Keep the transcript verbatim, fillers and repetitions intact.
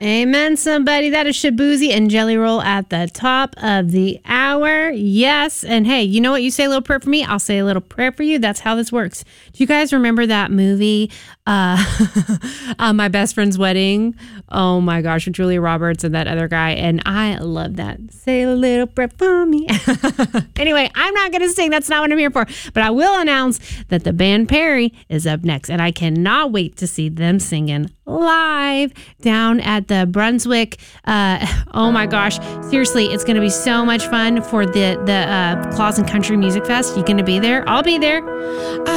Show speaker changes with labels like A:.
A: Amen, somebody. That is Shaboozey and Jelly Roll at the top of the hour. Yes. And hey, you know what? You say a little prayer for me, I'll say a little prayer for you. That's how this works. Do you guys remember that movie, uh, uh, My Best Friend's Wedding? Oh my gosh, with Julia Roberts and that other guy. And I love that. Say a little prayer for me. Anyway, I'm not going to sing. That's not what I'm here for. But I will announce that the band Perry is up next. And I cannot wait to see them singing live down at the Brunswick. Uh, oh my gosh. Seriously, it's going to be so much fun for the, the uh, Claus and Country Music Fest. You going to be there? I'll be there.